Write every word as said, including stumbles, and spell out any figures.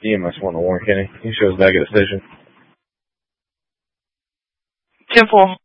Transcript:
E M S one to Warren County. Can you show us back at the station? ten four.